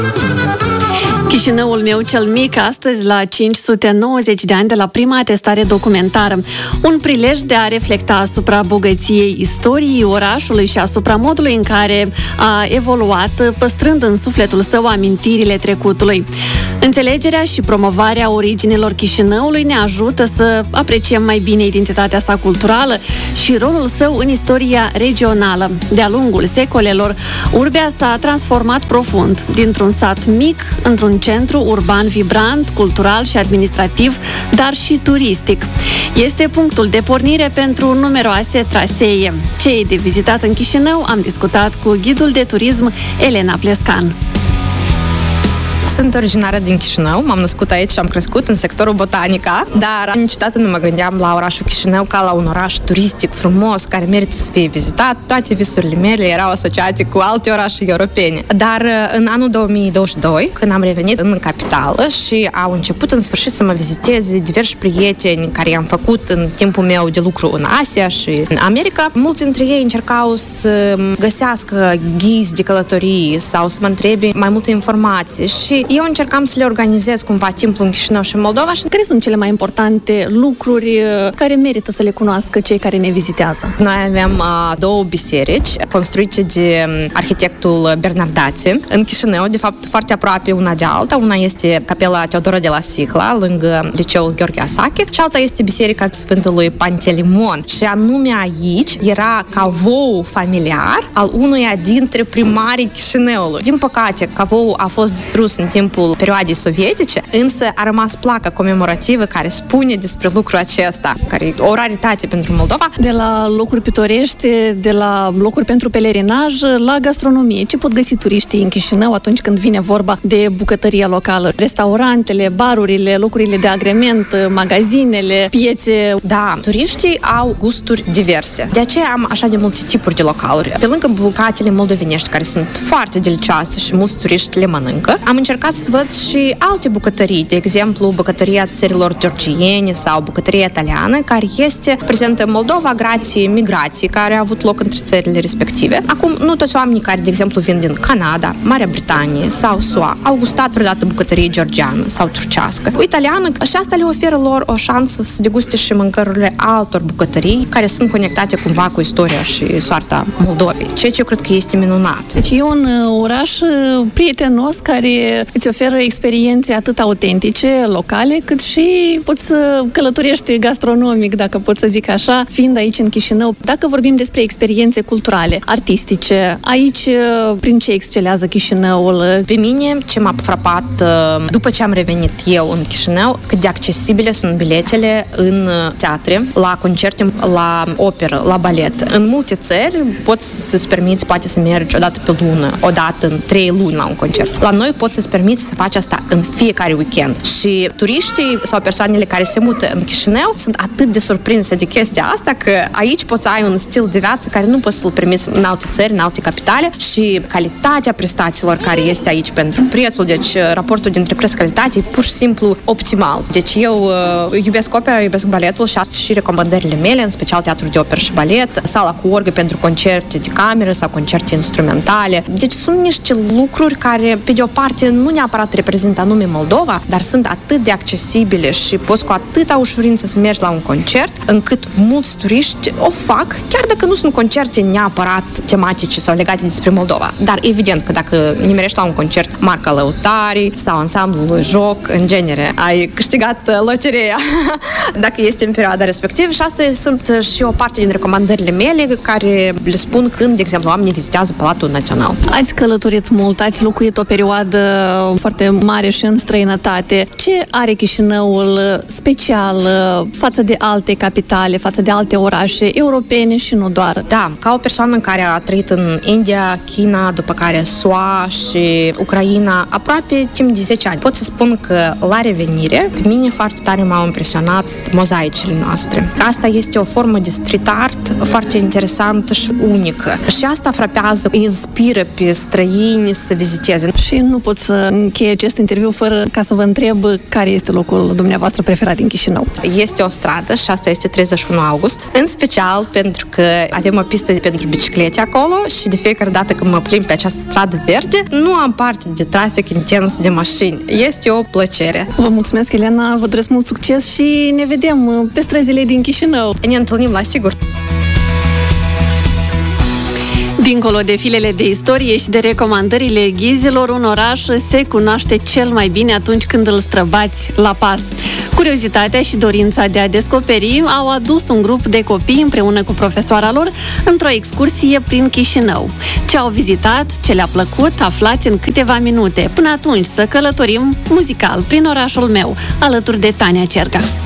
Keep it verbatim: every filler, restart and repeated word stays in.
Chișinăul meu cel mic, astăzi la cinci sute nouăzeci de ani de la prima atestare documentară. Un prilej de a reflecta asupra bogăției istoriei orașului și asupra modului în care a evoluat, păstrând în sufletul său amintirile trecutului. Înțelegerea și promovarea originilor Chișinăului ne ajută să apreciem mai bine identitatea sa culturală și rolul său în istoria regională. De-a lungul secolelor, Urbea s-a transformat profund, dintr-un sat mic într-un centru urban vibrant, cultural și administrativ, dar și turistic. Este punctul de pornire pentru numeroase trasee. Ce e de vizitat în Chișinău? Am discutat cu ghidul de turism Elena Plescan. Sunt originară din Chișinău, m-am născut aici și am crescut în sectorul Botanica, dar niciodată nu mă gândeam la orașul Chișinău ca la un oraș turistic, frumos, care merită să fie vizitat. Toate visurile mele erau asociate cu alte orașe europene. Dar în anul două mii douăzeci și doi, când am revenit în capitală și au început în sfârșit să mă viziteze diversi prieteni care i-am făcut în timpul meu de lucru în Asia și în America, mulți dintre ei încercau să găsească ghizi de călătorii sau să mă întrebe mai multe informații și eu încercam să le organizez cumva timpul în Chișinău și în Moldova. Și care sunt cele mai importante lucruri care merită să le cunoască cei care ne vizitează? Noi avem uh, două biserici construite de arhitectul Bernardati în Chișinău, de fapt foarte aproape una de alta. Una este capela Teodora de la Sicla, lângă liceul Gheorghe Asache, și alta este biserica Sfântului Pantelimon. Și anume aici era cavou familiar al unuia dintre primarii Chișinăului. Din păcate, cavoul a fost distrus în timpul perioadei sovietice, însă a rămas placa comemorativă care spune despre lucrul acesta, care e o raritate pentru Moldova. De la locuri pitorești, de la locuri pentru pelerinaj, la gastronomie. Ce pot găsi turiștii în Chișinău atunci când vine vorba de bucătăria locală? Restaurantele, barurile, locurile de agrement, magazinele, piețe. Da, turiștii au gusturi diverse. De aceea am așa de multe tipuri de localuri. Pe lângă bucatele moldovenești, care sunt foarte delicioase și mulți turiști le mănâncă, am încercat să văd și alte bucătării, de exemplu, bucătăria țărilor georgiene sau bucătăria italiană, care este prezentă în Moldova grație migrației care a avut loc între țările respective. Acum, nu toți oamenii care, de exemplu, vin din Canada, Marea Britanie sau S U A au gustat vreodată bucătărie georgiană sau turcească. O italiană, și asta le oferă lor o șansă să deguste și mâncărurile altor bucătării care sunt conectate cumva cu istoria și soarta Moldovei, ceea ce eu cred că este minunat. Deci e un oraș prietenos care îți oferă experiențe atât autentice, locale, cât și poți să călătorești gastronomic, dacă pot să zic așa, fiind aici în Chișinău. Dacă vorbim despre experiențe culturale, artistice, aici prin ce excelează Chișinăul? Pe mine, ce m-a frapat după ce am revenit eu în Chișinău, cât de accesibile sunt biletele în teatre, la concerte, la operă, la balet. În multe țări poți să-ți permiți, poate să mergi o dată pe lună, o dată în trei luni la un concert. La noi poți să-ți permiți să faci asta în fiecare weekend. Și turiștii sau persoanele care se mută în Chișinău sunt atât de surprinse de chestia asta că aici poți să ai un stil de viață care nu poți să-l permiți în alte țări, în alte capitale, și calitatea prestațiilor care este aici pentru prețul, deci raportul dintre preț-calitate e pur și simplu optimal. Deci eu uh, iubesc opera, iubesc baletul și asta și recomandările mele, în special teatru de operă și balet, sala cu orgă pentru concerte de cameră sau concerte instrumentale. Deci sunt niște lucruri care, pe de o parte, nu neapărat reprezintă anume Moldova, dar sunt atât de accesibile și poți cu atâta ușurință să mergi la un concert, încât mulți turiști o fac, chiar dacă nu sunt concerte neapărat tematice sau legate despre Moldova. Dar evident că dacă nimerești la un concert Marca Lăutarii sau ansamblul Joc, în genere, ai câștigat loteria dacă este în perioada respectivă, și astea sunt și o parte din recomandările mele care le spun când, de exemplu, oamenii vizitează Palatul Național. Ați călătorit mult, ați locuit o perioadă foarte mare și în străinătate. Ce are Chișinăul special față de alte capitale, față de alte orașe europene și nu doar? Da, ca o persoană care a trăit în India, China, după care S U A și Ucraina, aproape timp de zece ani, pot să spun că la revenire, pe mine foarte tare m-au impresionat mozaicile noastre. noastre. Asta este o formă de street art foarte interesantă și unică. Și asta frapează, îi inspiră pe străini să viziteze. Și nu pot să închei acest interviu fără ca să vă întreb care este locul dumneavoastră preferat din Chișinău. Este o stradă și asta este treizeci și unu august, în special pentru că avem o pistă pentru biciclete acolo și de fiecare dată când mă plimb pe această stradă verde, nu am parte de trafic intens de mașini. Este o plăcere. Vă mulțumesc, Elena, vă doresc mult succes și ne vedem pe străzile din Chișinău. Ne întâlnim la sigur. Dincolo de filele de istorie și de recomandările ghizilor, un oraș se cunoaște cel mai bine atunci când îl străbați la pas. Curiozitatea și dorința de a descoperi au adus un grup de copii împreună cu profesoara lor într-o excursie prin Chișinău. Ce au vizitat, ce le-a plăcut, aflați în câteva minute. Până atunci să călătorim muzical prin orașul meu, alături de Tania Cerga.